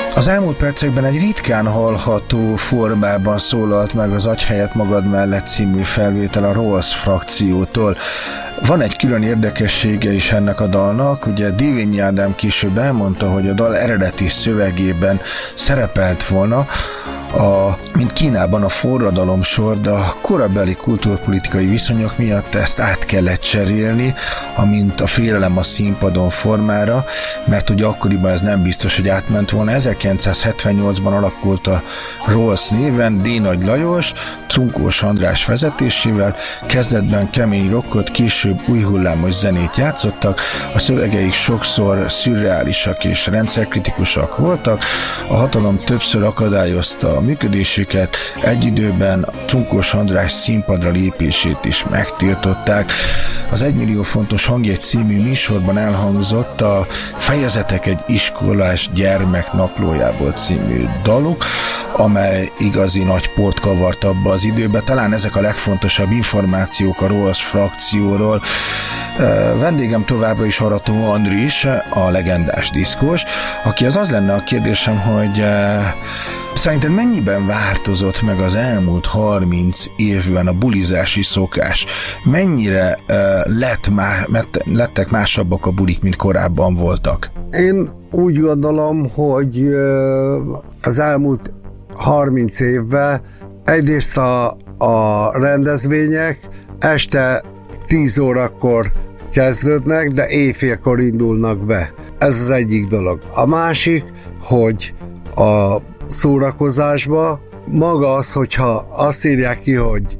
Az elmúlt percekben egy ritkán hallható formában szólalt meg az Adj helyet magad mellett című felvétel a Rolls frakciótól. Van egy külön érdekessége is ennek a dalnak, ugye Dévényi Ádám később elmondta, hogy a dal eredeti szövegében szerepelt volna, mint Kínában a forradalomsor, de a korabeli kultúrpolitikai viszonyok miatt ezt át kellett cserélni, amint a Félelem a színpadon formára, mert ugye akkoriban ez nem biztos, hogy átment volna. 1978-ban alakult a Rolls néven, D. Nagy Lajos, Trunkós András vezetésével, kezdetben kemény rockot, később új hullámos zenét játszottak, a szövegeik sokszor szürreálisak és rendszerkritikusak voltak, a hatalom többször akadályozta a működésüket, egy időben Trunkós András színpadra lépését is megtiltották. Az 1 millió fontos hangjegy című műsorban elhangzott a Fejezetek egy iskolás gyermek naplójából című daluk, amely igazi nagy port kavart abba az időbe. Talán ezek a legfontosabb információk a Rolls frakcióról. Vendégem továbbra is Arató Andris, a legendás diszkós, aki az lenne a kérdésem, hogy szerinted mennyiben változott meg az elmúlt 30 évben a bulizási szokás? Mennyire lettek másabbak a bulik, mint korábban voltak? Én úgy gondolom, hogy az elmúlt 30 évben egyrészt a rendezvények este 10 órakor kezdődnek, de éjfélkor indulnak be. Ez az egyik dolog. A másik, hogy a szórakozásba maga az, hogyha azt írják ki, hogy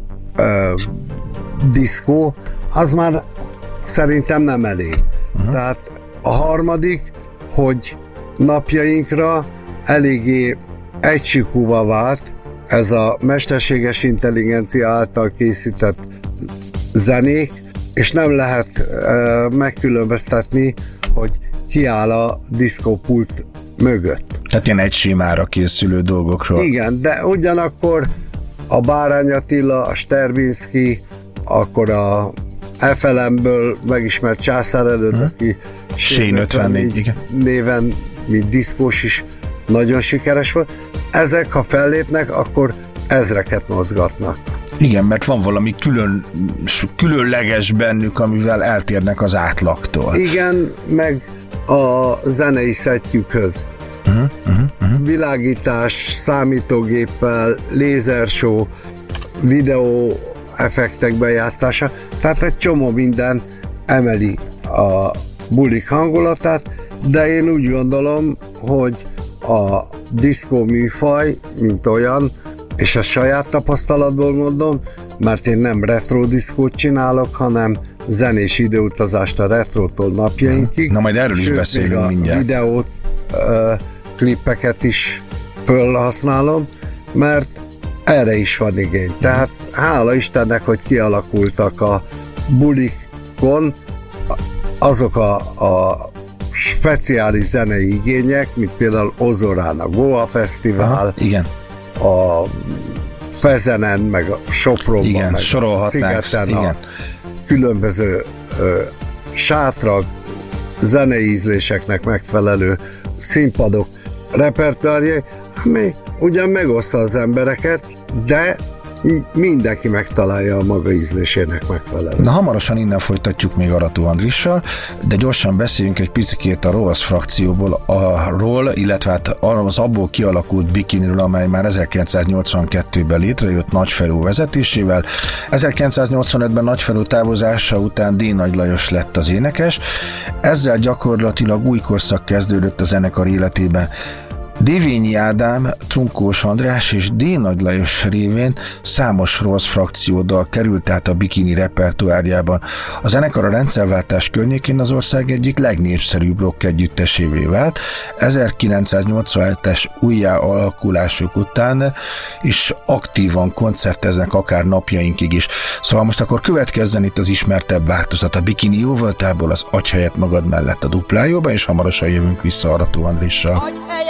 diszkó, az már szerintem nem elég. Tehát a harmadik, hogy napjainkra eléggé egysíkúvá vált ez a mesterséges intelligencia által készített zenék, és nem lehet megkülönböztetni, hogy ki áll a diszkópult mögött. Tehát ilyen egysémára készülő dolgokról. Igen, de ugyanakkor a Bárány Attila, a Sterbinszky, akkor a FLM-ből megismert Császár előtt, aki Shane 54, igen, néven, mint diszkós is nagyon sikeres volt. Ezek, ha fellépnek, akkor ezreket mozgatnak. Igen, mert van valami különleges bennük, amivel eltérnek az átlagtól. Igen, meg a zenei szettjükhöz. Világítás, számítógéppel, lézershow, videó effektek bejátszása, tehát egy csomó minden emeli a bulik hangulatát, de én úgy gondolom, hogy a diszkó műfaj, mint olyan, és a saját tapasztalatból mondom, mert én nem retro diszkót csinálok, hanem zenés időutazást a retrótól napjainkig. Na majd erről is beszélünk mindjárt. Videót, klippeket is felhasználom, mert erre is van igény. Tehát hála Istennek, hogy kialakultak a bulikon azok a speciális zenei igények, mint például Ozorán a Goa Fesztivál, igen, a Fezenen, meg a Sopronban, igen, meg sorolhatnánk, Szigeten igen, a különböző sátrak, zenei ízléseknek megfelelő színpadok, repertoárjai, ami ugyan megoszta az embereket, de mindenki megtalálja a maga ízlésének megfelelően. Na, hamarosan innen folytatjuk még Arató Andrissal, de gyorsan beszéljünk egy picikét a Rolls frakcióból, illetve hát az abból kialakult Bikiniről, amely már 1982-ben létrejött Nagyferó vezetésével. 1985-ben Nagyferó távozása után D. Nagy Lajos lett az énekes, ezzel gyakorlatilag új korszak kezdődött a zenekar életében. Dévényi Ádám, Trunkós András és D. Nagy Lajos révén számos Rolls frakcióddal került át a Bikini repertoárjában. A zenekar a rendszerváltás környékén az ország egyik legnépszerűbb rock együttesévé vált. 1987-es újjáalakulásuk után is aktívan koncerteznek akár napjainkig is. Szóval most akkor következzen itt az ismertebb változat, a Bikini jóvoltából, az Adj helyet magad mellett a duplájóban, és hamarosan jövünk vissza Arató Andrissal.